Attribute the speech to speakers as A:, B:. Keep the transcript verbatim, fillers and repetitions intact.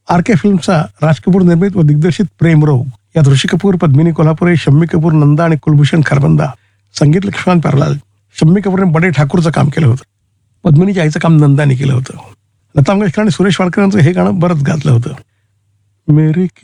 A: R के फिल्मचा राज कपूर निर्मित व दिग्दर्शित प्रेमरोग यात ऋषी कपूर, पद्मिनी कोल्हापुरे, शम्मी कपूर, नंदा आणि कुलभूषण खरबंदा, संगीत लक्ष्मण प्यारलाल. शम्मी कपूरने बडे ठाकूरचं काम केलं होतं. पद्मिनीच्या आईचं काम नंदाने केलं होतं. लता मंगेशकर आणि सुरेश वाडकर यांचं हे गाणं बरंच गाजलं होतं. मेरे